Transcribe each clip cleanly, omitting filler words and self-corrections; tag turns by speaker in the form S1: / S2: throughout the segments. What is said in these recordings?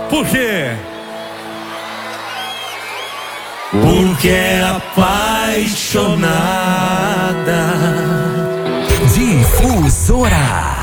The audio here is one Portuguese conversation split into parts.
S1: Por quê? Porque é apaixonada.
S2: Difusora.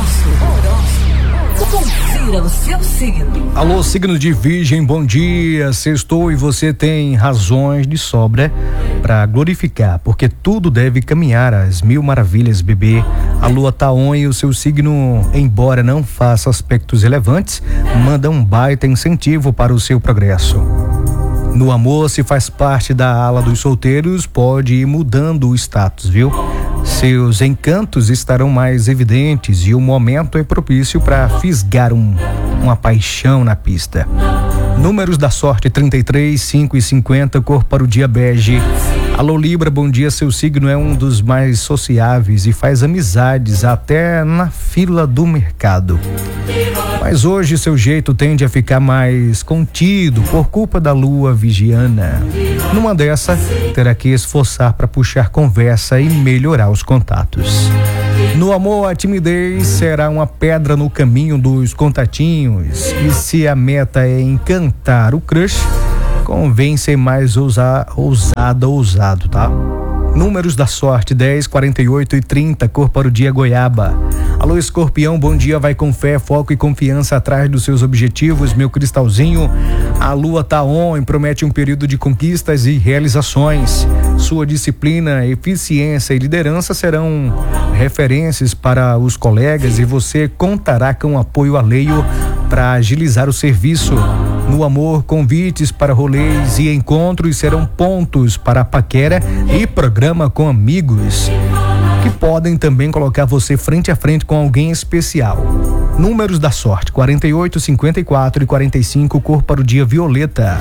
S3: Confira o seu signo.
S4: Alô, signo de Virgem, bom dia. Sextou e você tem razões de sobra para glorificar, porque tudo deve caminhar às mil maravilhas, bebê. A lua tá on e o seu signo, embora não faça aspectos relevantes, manda um baita incentivo para o seu progresso. No amor, se faz parte da ala dos solteiros, pode ir mudando o status, viu? Seus encantos estarão mais evidentes e o momento é propício para fisgar uma paixão na pista. Números da sorte: 33, 5 e 50, cor para o dia bege. Alô, Libra, bom dia. Seu signo é um dos mais sociáveis e faz amizades até na fila do mercado. Mas hoje seu jeito tende a ficar mais contido por culpa da lua vigiana. Numa dessa, terá que esforçar para puxar conversa e melhorar os contatos. No amor, a timidez será uma pedra no caminho dos contatinhos. E se a meta é encantar o crush, convém ser mais ousado, tá? Números da sorte: 10, 48 e 30, cor para o dia goiaba. Alô, Escorpião, bom dia. Vai com fé, foco e confiança atrás dos seus objetivos, meu cristalzinho. A lua tá on e promete um período de conquistas e realizações. Sua disciplina, eficiência e liderança serão referências para os colegas e você contará com apoio alheio para agilizar o serviço. No amor, convites para rolês e encontros serão pontos para a paquera e programa com amigos, que podem também colocar você frente a frente com alguém especial. Números da sorte: 48, 54 e 45, cor para o dia violeta.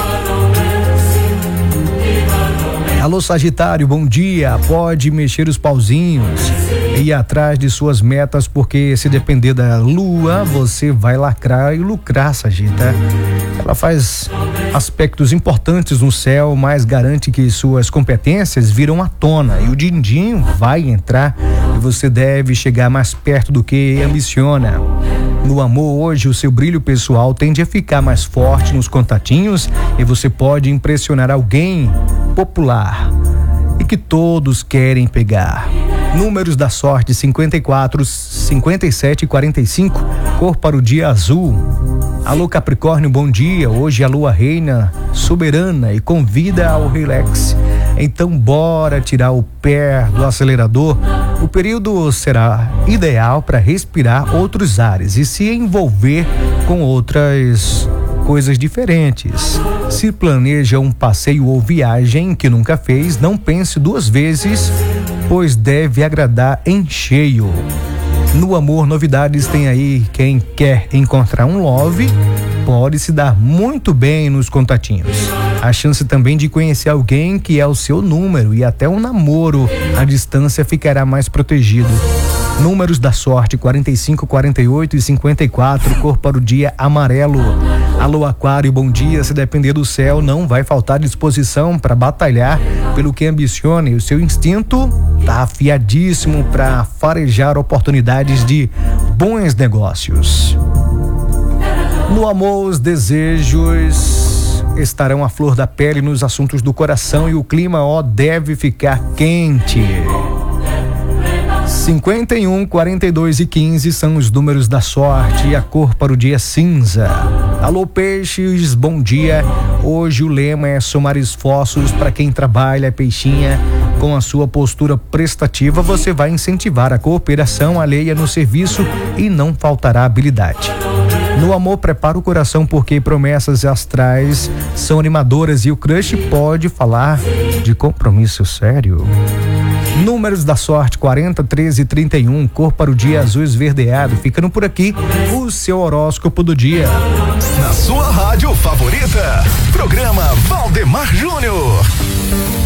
S4: Alô, Sagitário, bom dia. Pode mexer os pauzinhos e ir atrás de suas metas, porque se depender da lua, você vai lacrar e lucrar, Sagitário. Ela faz aspectos importantes no céu, mas garante que suas competências virão à tona e o din-din vai entrar e você deve chegar mais perto do que ambiciona. No amor, hoje o seu brilho pessoal tende a ficar mais forte nos contatinhos e você pode impressionar alguém popular e que todos querem pegar. Números da sorte: 54, 57 e 45, cor para o dia azul. Alô, Capricórnio, bom dia. Hoje a lua reina soberana e convida ao relax. Então bora tirar o pé do acelerador. O período será ideal para respirar outros ares e se envolver com outras coisas diferentes. Se planeja um passeio ou viagem que nunca fez, não pense duas vezes, pois deve agradar em cheio. No amor, novidades tem aí. Quem quer encontrar um love pode se dar muito bem nos contatinhos. A chance também de conhecer alguém que é o seu número e até um namoro à distância ficará mais protegido. Números da sorte: 45, 48 e 54, cor para o dia amarelo. Alô, Aquário, bom dia. Se depender do céu, não vai faltar disposição para batalhar pelo que ambicione. O seu instinto tá afiadíssimo para farejar oportunidades de bons negócios. No amor, os desejos estarão à flor da pele nos assuntos do coração e o clima deve ficar quente. 51, 42 e 15 são os números da sorte e a cor para o dia cinza. Alô, peixes, bom dia. Hoje o lema é somar esforços para quem trabalha, peixinha. Com a sua postura prestativa, você vai incentivar a cooperação alheia no serviço e não faltará habilidade. No amor, prepara o coração porque promessas astrais são animadoras e o crush pode falar de compromisso sério. Números da sorte: 40, 13 e 31, cor para o dia azul esverdeado. Ficando por aqui o seu horóscopo do dia.
S2: Na sua rádio favorita, programa Valdemar Júnior.